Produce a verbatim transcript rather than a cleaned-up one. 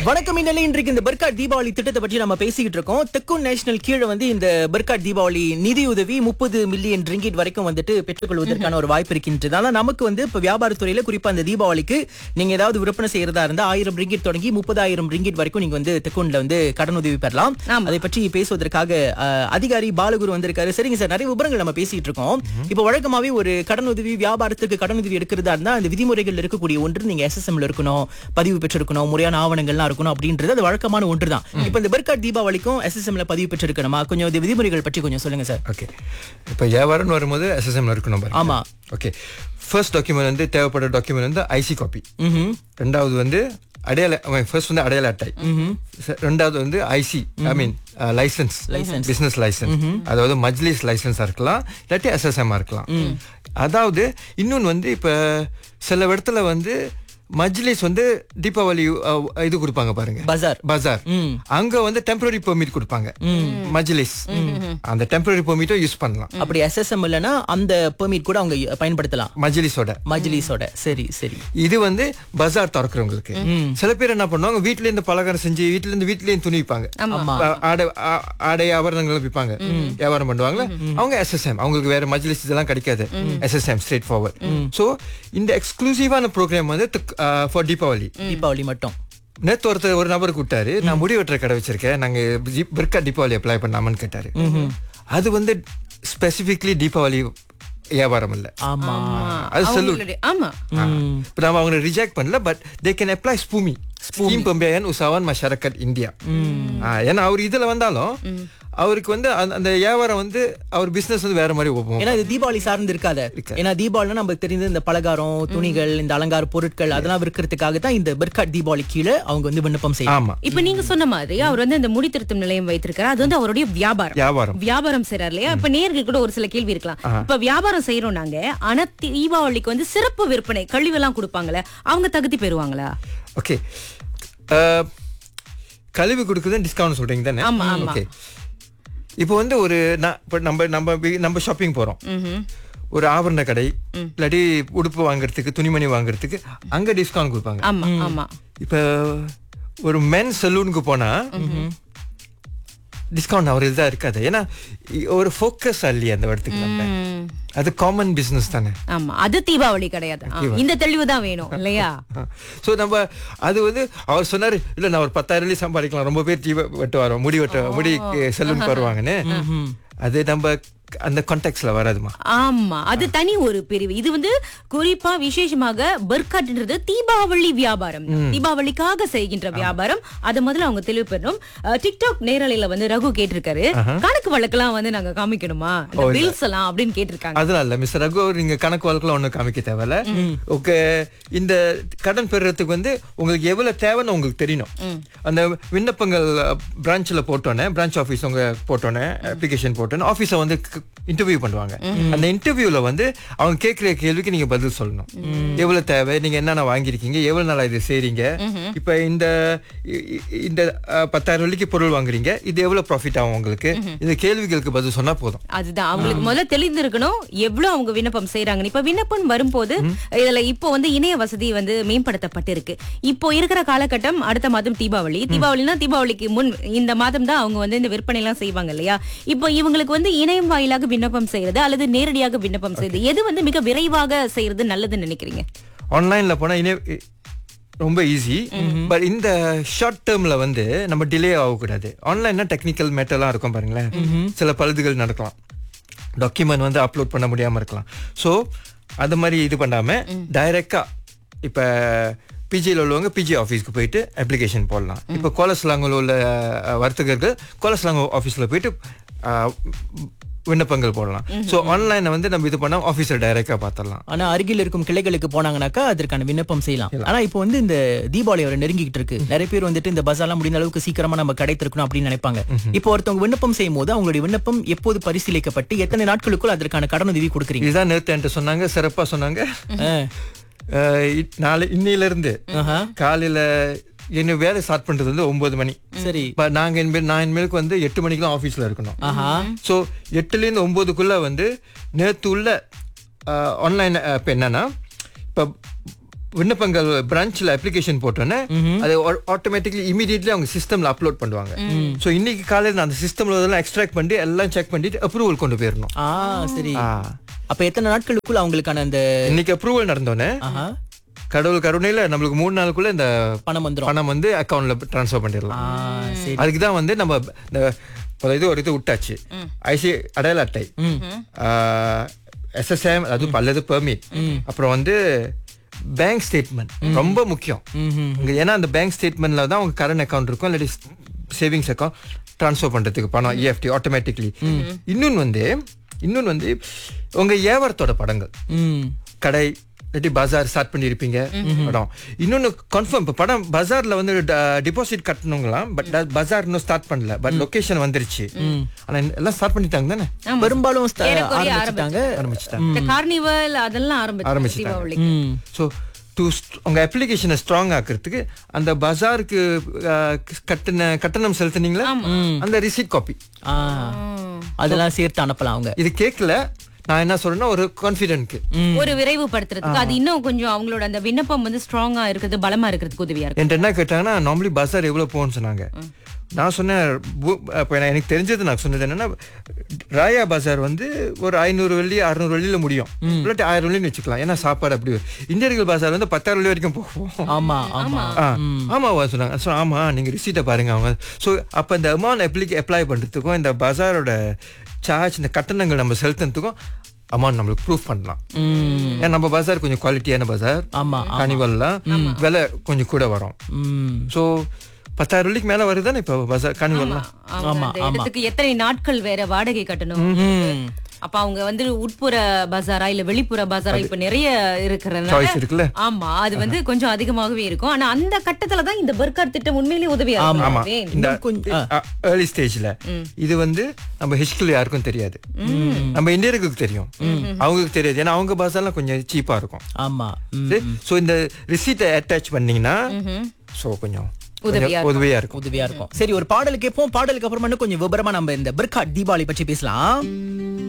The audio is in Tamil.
வணக்கம். இந்நிலை இன்றைக்கு இந்த பர்காட் தீபாவளி திட்டத்தை பற்றி நம்ம பேசிக்கிட்டு இருக்கோம். தெக்குன் நேஷனல் கீழே வந்து இந்த பர்காட் தீபாவளி நிதியுதவி முப்பது மில்லியன் ரிங்கிட் வரைக்கும் வந்துட்டு பெற்றுக்கொள்வதற்கான ஒரு வாய்ப்பு இருக்கின்றது. ஆனா நமக்கு வந்து இப்ப வியாபாரத்துறையில குறிப்பா இந்த தீபாவளிக்கு நீங்க ஏதாவது விற்பனை செய்யறதா இருந்தா ஆயிரம் ரிங்கிட் தொடங்கி முப்பதாயிரம் ரிங்கிட் வரைக்கும் நீங்க வந்து தெக்குன்ல வந்து கடன் உதவி பெறலாம். அதை பற்றி பேசுவதற்காக அஹ், அதிகாரி பாலகுரு வந்திருக்காரு. சரிங்க சார், நிறைய விவரங்கள் நம்ம பேசிட்டு இருக்கோம். இப்ப வழக்கமாவே ஒரு கடன் உதவி வியாபாரத்துக்கு கடன் உதவி எடுக்கிறதா இருந்தா அந்த விதிமுறைகள் இருக்கக்கூடிய ஒன்று நீங்க எஸ்எஸ்எம்ல இருக்கணும், பதிவு பெற்றிருக்கணும், முறையான ஆவணங்கள்லாம் இருக்கணும் அப்படின்றது அது வழக்கமான ஒன்றுதான். இப்ப இந்த பர்காட் தீபாவளிக்கும் எஸ்எஸ்எம்ல பதிவு பெற்றிருக்கணுமா? கொஞ்சம் இந்த விதிமுறைகள் பற்றி கொஞ்சம் சொல்லுங்க சார். ஓகே, இப்போ வியாபாரம்னு வரும்போது எஸ்எஸ்எம்ல இருக்கணும் பாருங்க. ஆமா. ஓகே, ஃபர்ஸ்ட் டாக்குமெண்ட் வந்து தேவைப்படுற டாக்குமெண்ட் வந்து ஐசி காப்பி. ரெண்டாவது வந்து அடையாள ஃபர்ஸ்ட் வந்து அடையாள அட்டை. ரெண்டாவது வந்து ஐசி, ஐ மீன் லைசன்ஸ், பிசினஸ் லைசன்ஸ். அதாவது மஜ்லிஸ் லைசன்ஸா இருக்கலாம், இல்லாட்டி எஸ்எஸ்எம் இருக்கலாம். அதாவது இன்னொன்னு வந்து இப்ப சில இடத்துல வந்து மஜ்லிஸ் வந்து தீபாவளி அஹ், இது கொடுப்பாங்க பாருங்க, பஜார் பஜார். அங்க வந்து டெம்பரரி பெர்மிட் கொடுப்பாங்க மஜ்லிஸ். அந்த டெம்பரரி பெர்மிட்டும் யூஸ் பண்ணலாம். அப்படி எஸ்எஸ்எம் இல்லனா அந்த பெர்மிட் கூட அவங்க பயன்படுத்தலாம் மஜ்லிஸோட மஜ்லிஸோட. சரி சரி. இது வந்து பஜார் திறக்கிறவங்களுக்கு. சில பேர் என்ன பண்ணுவாங்க, வீட்ல இருந்து பலகாரம் செஞ்சு வீட்ல இருந்து வீட்லயும் துணி விற்பாங்க, ஆடை ஆ- ஆடை ஆபரணங்கள் விற்பாங்க, வியாபாரம் பண்ணுவாங்களா, அவங்க எஸ்எஸ்எம். அவங்களுக்கு வேற மஜ்லிஸ் இதெல்லாம் கிடைக்காது. SSM straight forward. சோ இந்த எக்ஸ்க்ளூசிவான ப்ரோக்ராம் வந்து ஃபார் தீபாவளி தீபாவளி மட்டும். நேத்து ஒருத்தர் ஒரு நபர் கூப்பிட்டாரு, நான் முடி வெட்டுற கடை வச்சிருக்கேன், நாங்க பர்காட் தீபாவளி அப்ளை பண்ணாமன்னு கேட்டாரு. அது வந்து ஸ்பெசிபிக்லி தீபாவளி வியாபாரம் இல்ல. ஆமா, அது செல்லு. ஆமா, இப்ப நம்ம அவங்க ரிஜெக்ட் பண்ணல, but they can apply ஸ்பூமி scheme பம்பியான் உசாவான் மஷரக்கட் India. ஏன்னா அவர் இதுல வந்தாலும் அவருக்கு வந்து அந்த- அந்த வியாபாரம் வந்து அவர் பிசினஸ் வந்து வேற மாதிரி போகும். ஏன்னா இது தீபாவளி சார்ந்து இருக்காத. ஏன்னா தீபாவளினா நமக்கு தெரிஞ்ச இந்த பலகாரம், துணிகள், இந்த அலங்கார பொருட்கள் அதெல்லாம் விற்கிறதுக்காக தான் இந்த பர்காட் தீபாவளி கீழே அவங்க வந்து விண்ணப்பம் செய்யலாம். ஆமா, இப்ப நீங்க சொன்ன மாதிரி அவர் வந்து இந்த முடி திருத்தும் நிலையம் வைத்திருக்காரு. அது வந்து அவருடைய வியாபாரம் வியாபாரம் வியாபாரம் செய்யறாரு இல்லையா? இப்ப நேர்கள் கூட ஒரு சில கேள்வி இருக்கலாம். இப்ப வியாபாரம் செய்யறோம் நாங்க, ஆனா தீபாவளிக்கு வந்து சிறப்பு விற்பனை கழிவு எல்லாம் கொடுப்பாங்களே, அவங்க தகுதி பெறுவாங்களா? ஓகே. கழிவு கொடுக்குறது டிஸ்கவுண்ட் சொல்றீங்க தானே? ஆமா, ஆமா. ஓகே, இப்போ வந்து ஒரு நான் இப்ப நம்ம நம்ம வி- நம்ம ஷாப்பிங் போறோம், ஒரு ஆபரண கடை இல்லாட்டி உடுப்பு வாங்குறதுக்கு, துணிமணி வாங்குறதுக்கு அங்க டிஸ்கவுண்ட் கொடுப்பாங்க. ஆமா, ஆமா. இப்ப ஒரு மென் சலூனுக்கு போனா டிஸ்கவுண்ட் அவர் இதுதான் இருக்காது. ஏன்னா இ- ஒரு ஃபோக்கஸ் இல்லையே அந்த இடத்துக்கு. நம்ம அது காமன் பிசினஸ் தானே. ஆமா, அது தீபாவளி கிடையாது. ஆ, இந்த தெளிவு தான் வேணும் இல்லையா? சோ நம்ம அது வந்து அவர் சொன்னாரு, இல்ல நான் ஒரு பத்தாயிரம் வெள்ளி சம்பாதிக்கலாம், ரொம்ப பேர் தீ வெட்டு வரோம், முடி வெட்ட முடி செலூனுக்கு வருவாங்கன்னு. அது நம்ம அந்த கான்டெக்ட்ல வராதுமா. ஆமா, அது தனி ஒரு பிரிவு. இது வந்து குறிப்பா விசேஷமாக பர்காட்ன்றது தீபாவளி வியாபாரம், தீபாவளிக்காக செய்கின்ற வியாபாரம். அத முதல்ல அவங்க தெளிவு பெறணும். அஹ், டிக்டாக் நேரலையில வந்து ரகு கேட்டிருக்காரு, கணக்கு வழக்கெல்லாம் வந்து நாங்க காமிக்கணுமா, இந்த பில்ஸ் எல்லாம் அப்படின்னு கேட்டிருக்காங்க. அதெல்லாம் இல்ல மிஸ்டர் ரகு, நீங்க கணக்கு வழக்குலாம் ஒண்ணும் காமிக்க தேவையில்ல. ஓகே, இந்த கடன் பெறுறதுக்கு வந்து உங்களுக்கு எவ்வளவு தேவைன்னு உங்களுக்கு தெரியணும். அந்த விண்ணப்பங்கள் பிரான்ச்ல போட்டோன்னே, பிரான்ச் ஆபீஸ் உங்க போட்டோன்னே, அப்ளிகேஷன் போட்டோன்னே ஆபீஸ வந்து இன்டர்வியூ பண்ணுவாங்க. அந்த இன்டர்வியூல வந்து அவங்க கேட்கிற கேள்விக்கு நீங்க பதில் சொல்லணும். எவ்வளவு தேவை, நீங்க என்னென்ன வாங்கிருக்கீங்க, எவ்வளவு நாளா இது செய்றீங்க, இப்ப இந்த இ- இ- இந்த அஹ், பத்தாயிரம் வெள்ளிக்கு பொருள் வாங்குறீங்க, இது எவ்வளவு ப்ராஃபிட் ஆகும் உங்களுக்கு, இந்த கேள்விகளுக்கு பதில் சொன்னா போதும். அதுதான் அவங்களுக்கு முதல்ல தெரிந்திருக்கணும் எவ்வளவு அவங்க விண்ணப்பம் செய்யறாங்க. இப்ப விண்ணப்பம் வரும்போது இதுல இப்போ வந்து இணைய வசதி வந்து மேம்படுத்தப்பட்டிருக்கு. இப்போ இருக்கிற காலகட்டம் அடுத்த மாதம் தீபாவளி. தீபாவளினா தீபாவளிக்கு முன் இந்த மாதம் தான் அவங்க வந்து இந்த விற்பனை எல்லாம் செய்வாங்க இல்லையா? இப்போ இவங்களுக்கு வந்து இணையம் வாயிலாக விண்ணப்பம் செய்யறது அல்லது நேரடியாக விண்ணப்பம் செய்யறது, எது வந்து மிக விரைவாக செய்யறது நல்லதுன்னு நினைக்கிறீங்க? ஆன்லைன்ல போனா இனே ரொம்ப ஈஸி. பட் இந்த ஷார்ட் டேர்ம்ல வந்து நம்ம டிலே ஆகக்கூடாது. ஆன்லைன்னா டெக்னிக்கல் மேட்டர்லாம் இருக்கும் பாருங்களேன், சில பழுதுகள் நடக்கலாம், டாக்குமெண்ட் வந்து அப்லோட் பண்ண முடியாம இருக்கலாம். ஸோ அது மாதிரி இது பண்ணாம டைரக்டா இப்ப பிஜியில் உள்ளவங்க பிஜி ஆஃபீஸ்க்கு போயிட்டு அப்ளிகேஷன் போடலாம். இப்போ கோலஸ்லாங்கில் உள்ள அஹ், வர்த்தகர்கள் கோலஸ்லாங் ஆஃபீஸில் போயிட்டு அஹ், விண்ணப்பங்கள் போடலாம். ஸோ ஆன்லைனை வந்து நம்ம இது பண்ணா ஆஃபீஸர் டைரக்டா பார்த்துடலாம். ஆனா அருகில் இருக்கும் கிளைகளுக்கு போனாங்கன்னாக்கா அதற்கான விண்ணப்பம் செய்யலாம். ஆனா இப்போ வந்து இந்த தீபாவளி வர நெருங்கிட்டு இருக்கு. நிறைய பேர் வந்துட்டு இந்த பஜார்லாம் முடிந்த அளவுக்கு சீக்கிரமா நம்ம கடை திறக்கணும் அப்படின்னு நினைப்பாங்க. இப்போ ஒருத்தவங்க விண்ணப்பம் செய்யும் போது அவங்களுடைய விண்ணப்பம் எப்போது பரிசீலிக்கப்பட்டு எத்தனை நாட்களுக்குள் அதற்கான கடன் உதவி கொடுக்குறீங்க? இதுதான் நேற்று என்கிட்ட சொன்னாங்க, சிறப்பா சொன்னாங்க. அஹ், இ- நாளை இன்னையில இருந்து காலையில என்ன வேலை ஸ்டார்ட் பண்றது வந்து ஒன்பது மணி. சரி, இப்ப நாங்க இனிமேல் நான் இனிமேலுக்கு வந்து எட்டு மணிக்கு தான் ஆஃபீஸ்ல இருக்கணும். ஸோ எட்டுல இருந்து ஒன்பதுக்குள்ள வந்து நேற்று உள்ள ஆன்லைன் ஆப் என்னன்னா, இப்ப விண்ணப்பங்கள் பிரான்ச்ல அப்ளிகேஷன் போட்டோன்னே அது ஆட்டோமேட்டிக்லி இமீடியட்லி அவங்க சிஸ்டம்ல அப்லோட் பண்ணுவாங்க. சோ இன்னைக்கு காலையில அந்த சிஸ்டம்ல அதெல்லாம் எக்ஸ்ட்ராக்ட் பண்ணி எல்லாம் செக் பண்ணிட்டு அப்ரூவல் கொண்டு போயிடணும். ஆ சரி. அப்ப எத்தனை நாட்களுக்குள்ள அவங்களுக்கான அந்த இன்னைக்கு அப்ரூவல் நடந்தோன்னே கடவுள் கருணையில நம்மளுக்கு மூணு நாளுக்குள்ள இந்த பணம் வந்துரும். பணம் வந்து அக்கௌண்ட்ல டிரான்ஸ்ஃபர் பண்ணிடலாம். அதுக்கு தான் வந்து நம்ம இந்த இது ஒரு இது விட்டாச்சு. ஐசி அடையாள அட்டை, எஸ்எஸ்எம், அது அல்லது பெர்மிட், அப்புறம் வந்து பேங்க் ஸ்டேட்மெண்ட் ரொம்ப முக்கியம். ஏன்னா அந்த பேங்க் ஸ்டேட்மெண்ட்ல தான் உங்க கரண்ட் அக்கௌண்ட் இருக்கும், இல்லாட்டி சேவிங்ஸ் அக்கௌண்ட் ட்ரான்ஸ்ஃபர் பண்றதுக்கு பணம் இஎஃப்டி ஆட்டோமேட்டிக்லி. இன்னொன்னு வந்து இன்னொன்னு வந்து உங்க வியாபாரத்தோட படங்கள், கடை இல்லாட்டி பஜார் ஸ்டார்ட் பண்ணிருப்பீங்க படம். இன்னொன்னு கன்ஃபார்ம் இப்ப படம் பஜார்ல வந்து டிபாசிட் கட்டணுங்களாம், பட் பஜார் இன்னும் ஸ்டார்ட் பண்ணல, பட் லொகேஷன் வந்துருச்சு. ஆனா எல்லாம் ஸ்டார்ட் பண்ணிட்டாங்க தானே, பெரும்பாலும் ஆரம்பிச்சிட்டாங்க. ஆரம்பிச்சிட்டாங்க கார்னிவல் அதெல்லாம் ஆரம்பிச்சிட்டாங்க. சோ டு உங்க அப்ளிகேஷனை ஸ்ட்ராங் ஆக்குறதுக்கு அந்த பஜாருக்கு கட்டண கட்டணம் செலுத்தினீங்களா அந்த ரிசீட் காப்பி அதெல்லாம் சேர்த்து அனுப்பலாம். அவங்க இது கேட்கல, நான் என்ன சொல்றேன்னா ஒரு கான்ஃபிடென்ட்க்கு ஒரு விரைவுபடுத்துறதுக்கு அது இன்னும் கொஞ்சம் அவங்களோட அந்த விண்ணப்பம் வந்து ஸ்ட்ராங்கா இருக்குது, பலமா இருக்கிறதுக்கு உதவியா இருக்கு. என்கிட்ட என்ன கேட்டாங்கன்னா நார்மலி பஜார் எவ்வளவு போகும்னு சொன்னாங்க. நான் சொன்னேன் எனக்கு தெரிஞ்சது நான் சொன்னது என்னன்னா ராயா பஜார் வந்து ஒரு ஐநூறு வெள்ளி அறுநூறு வெள்ளியில முடியும், இல்லாட்டி ஆயிரம் வெள்ளின்னு வச்சுக்கலாம். ஏன்னா சாப்பாடு அப்படி. இந்தியர்கள் பஜார் வந்து பத்தாயிரம் வெள்ளி வரைக்கும் போகும். ஆமா ஆமா ஆமாவா சொன்னாங்க. ஸோ ஆமா நீங்க ரிசீட்டை பாருங்க அவங்க. ஸோ அப்ப இந்த அமௌண்ட் அப்ளிகே அப்ளை பண்றதுக்கும் இந்த பஜாரோட சார்ஜ் இந்த கட்டணங்கள் நம்ம செலுத்துறதுக்கும் அமௌண்ட் நம்மளுக்கு ப்ரூஃப் பண்ணலாம். ஏன்னா நம்ம பஜார் கொஞ்சம் குவாலிட்டியான பஜார், கார்னிவல்லாம் விலை கொஞ்சம் கூட வரும். ஸோ பத்தாயிரம் வெள்ளிக்கு மேல வருதுதானே இப்ப பஜார் கார்னிவல்லாம். ஆமா இடத்துக்கு எத்தனை நாட்கள் வேற வாடகை கட்டணும். அப்ப அவங்க வந்து உட்புற பஜாரா இல்ல வெளிப்புற பஜாரா இப்ப நிறைய இருக்கிறதுனால ஆமா அது வந்து கொஞ்சம் அதிகமாகவே இருக்கும். ஆனா அந்த கட்டத்துல தான் இந்த பர்கார் திட்டம் உண்மையிலேயே உதவியா இருக்கும். இந்த ஏர்லி ஸ்டேஜ்ல இது வந்து நம்ம ஹிஸ்டரி யாருக்கும் தெரியாது, நம்ம இந்தியர்களுக்கு தெரியும், அவங்களுக்கு தெரியாது. ஏன்னா அவங்க பஜார்லாம் கொஞ்சம் சீப்பா இருக்கும். ஆமா. சோ இந்த ரிசீட்டை அட்டாச் பண்ணீங்கன்னா சோ கொஞ்சம் உதவியா இருக்கும் உதவியா இருக்கும். சரி, ஒரு பாடல் கேட்போம். பாடலுக்கு அப்புறமா கொஞ்சம் விபரமா நம்ம இந்த பர்காட் தீபாவளி பற்றி பேசலாம்.